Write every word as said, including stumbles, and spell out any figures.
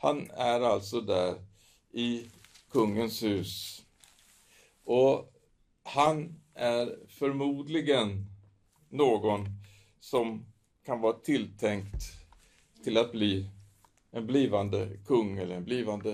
Han är alltså där i kungens hus. Och han är förmodligen någon som kan vara tilltänkt till att bli en blivande kung eller en blivande